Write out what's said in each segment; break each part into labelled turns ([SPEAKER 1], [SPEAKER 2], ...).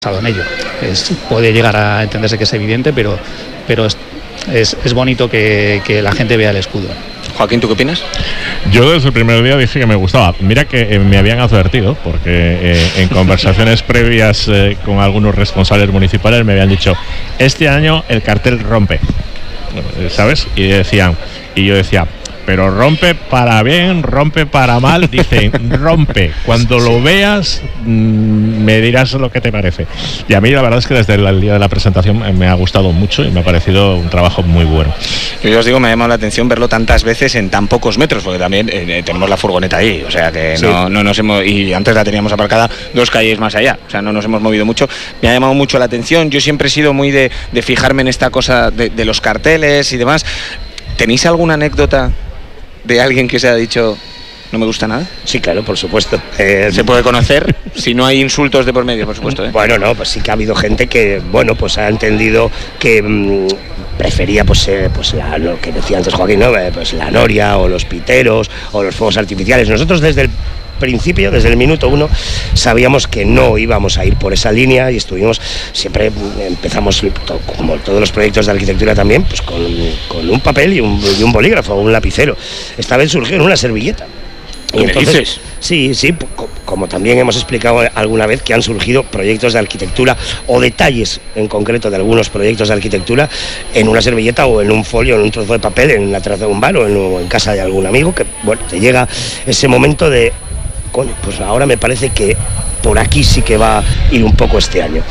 [SPEAKER 1] en ello. Puede llegar a entenderse que es evidente, pero es bonito que la gente vea el escudo.
[SPEAKER 2] Joaquín, ¿tú qué opinas?
[SPEAKER 3] Yo desde el primer día dije que me gustaba. Mira que me habían advertido, porque en conversaciones previas con algunos responsables municipales me habían dicho: este año el cartel rompe, ¿sabes? Y yo decía, pero rompe para bien, rompe para mal. Dicen, rompe. Cuando lo veas, me dirás lo que te parece. Y a mí la verdad es que desde el día de la presentación me ha gustado mucho y me ha parecido un trabajo muy bueno.
[SPEAKER 2] Yo os digo, me ha llamado la atención verlo tantas veces en tan pocos metros, porque también tenemos la furgoneta ahí, o sea que sí. no nos hemos, y antes la teníamos aparcada 2 calles más allá, o sea, no nos hemos movido mucho. Me ha llamado mucho la atención. Yo siempre he sido muy de fijarme en esta cosa de los carteles y demás. ¿Tenéis alguna anécdota de alguien que se ha dicho no me gusta nada?
[SPEAKER 4] Sí, claro, por supuesto.
[SPEAKER 2] ¿Se puede conocer? Si no hay insultos de por medio, por supuesto.
[SPEAKER 4] Bueno, no, pues sí que ha habido gente que, bueno, pues ha entendido que prefería, lo que decía antes Joaquín, ¿no? Pues la noria o los piteros o los fuegos artificiales. Nosotros desde el principio, desde el minuto 1, sabíamos que no íbamos a ir por esa línea y siempre empezamos, como todos los proyectos de arquitectura también, pues con un papel y un bolígrafo, un lapicero. Esta vez surgió en una servilleta. Y entonces, sí, como también hemos explicado alguna vez, que han surgido proyectos de arquitectura o detalles en concreto de algunos proyectos de arquitectura en una servilleta o en un folio, en un trozo de papel, en la terraza de un bar o en casa de algún amigo, que bueno, te llega ese momento de, coño, pues ahora me parece que por aquí sí que va a ir un poco este año.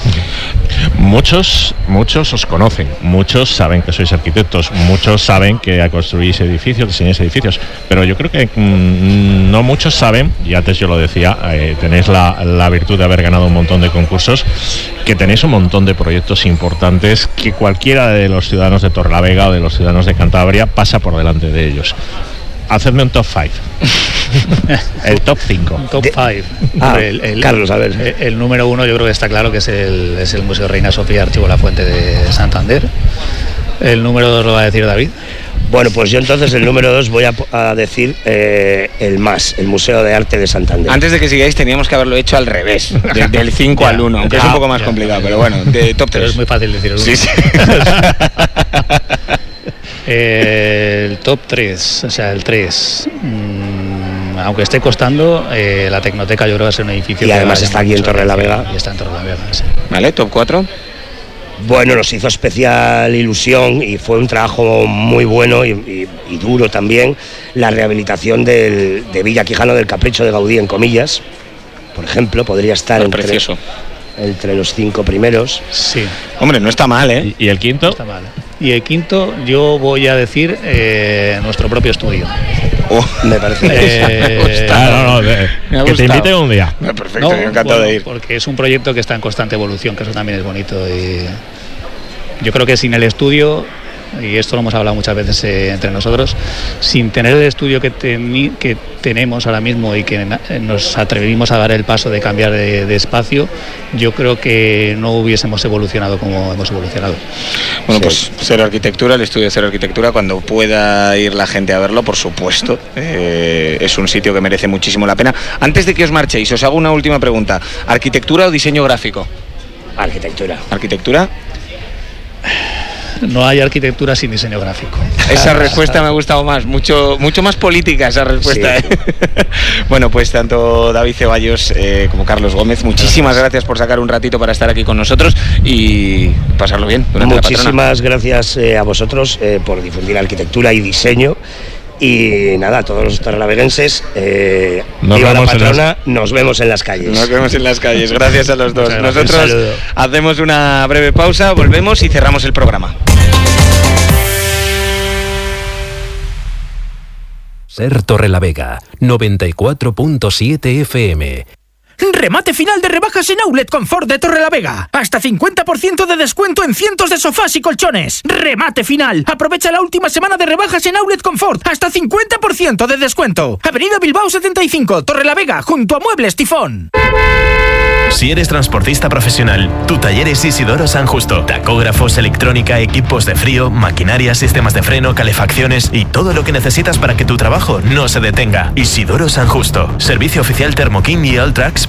[SPEAKER 3] Muchos os conocen, muchos saben que sois arquitectos, muchos saben que construís edificios, diseñáis edificios, pero yo creo que no muchos saben, y antes yo lo decía, tenéis la virtud de haber ganado un montón de concursos, que tenéis un montón de proyectos importantes que cualquiera de los ciudadanos de Torrelavega o de los ciudadanos de Cantabria pasa por delante de ellos. Hacedme un top 5. El top 5.
[SPEAKER 1] Top 5.
[SPEAKER 4] Carlos, a ver.
[SPEAKER 1] El número 1 yo creo que está claro que es el Museo Reina Sofía Archivo La Fuente de Santander. El número 2 lo va a decir David.
[SPEAKER 4] Bueno, pues yo entonces el número 2 voy a decir el Museo de Arte de Santander.
[SPEAKER 2] Antes de que sigáis teníamos que haberlo hecho al revés, del 5 al 1, aunque es un poco más complicado, pero bueno, de top 3.
[SPEAKER 1] Pero es muy fácil decir el 1.
[SPEAKER 2] Sí.
[SPEAKER 1] El top 3, o sea, el 3, aunque esté costando, la Tecnoteca yo creo que va a ser un edificio.
[SPEAKER 4] Y además está aquí en Torrelavega.
[SPEAKER 1] Y está en Torrelavega, sí.
[SPEAKER 2] Vale, top 4.
[SPEAKER 4] Bueno, nos hizo especial ilusión y fue un trabajo muy bueno y duro también, la rehabilitación de Villa Quijano del Capricho de Gaudí en Comillas, por ejemplo, podría estar entre los 5 primeros.
[SPEAKER 1] Sí.
[SPEAKER 2] Hombre, no está mal, ¿eh?
[SPEAKER 3] ¿Y el quinto?
[SPEAKER 1] No está mal. Y el quinto, yo voy a decir nuestro propio estudio.
[SPEAKER 4] Me parece
[SPEAKER 3] que te invite un día.
[SPEAKER 2] Perfecto, me encanta de ir.
[SPEAKER 1] Porque es un proyecto que está en constante evolución, que eso también es bonito. Y yo creo que sin el estudio, y esto lo hemos hablado muchas veces entre nosotros, sin tener el estudio que tenemos ahora mismo y que nos atrevimos a dar el paso de cambiar de espacio, yo creo que no hubiésemos evolucionado como hemos evolucionado.
[SPEAKER 2] Bueno, pues Cero Arquitectura, el estudio de Cero Arquitectura, cuando pueda ir la gente a verlo, por supuesto, es un sitio que merece muchísimo la pena. Antes de que os marchéis, os hago una última pregunta: ¿arquitectura o diseño gráfico?
[SPEAKER 4] Arquitectura.
[SPEAKER 2] ¿Arquitectura?
[SPEAKER 1] No hay arquitectura sin diseño gráfico.
[SPEAKER 2] Esa respuesta me ha gustado más, mucho más política esa respuesta. Sí. Bueno, pues tanto David Ceballos como Carlos Gómez, muchísimas gracias por sacar un ratito para estar aquí con nosotros y pasarlo bien durante la patrona.
[SPEAKER 4] Muchísimas gracias a vosotros por difundir arquitectura y diseño. Y nada, a todos los torrelaveguenses, viva la patrona, nos vemos en las calles.
[SPEAKER 2] Nos vemos en las calles, gracias a los dos. Nosotros hacemos una breve pausa, volvemos y cerramos el programa.
[SPEAKER 5] Ser Torrelavega, 94.7 FM.
[SPEAKER 6] Remate final de rebajas en Outlet Confort de Torrelavega. Hasta 50% de descuento en cientos de sofás y colchones. Remate final. Aprovecha la última semana de rebajas en Outlet Confort. Hasta 50% de descuento. Avenida Bilbao 75, Torrelavega, junto a Muebles Tifón.
[SPEAKER 7] Si eres transportista profesional, tu taller es Isidoro San Justo. Tacógrafos, electrónica, equipos de frío, maquinaria, sistemas de freno, calefacciones y todo lo que necesitas para que tu trabajo no se detenga. Isidoro San Justo. Servicio oficial Thermokin y Alltrax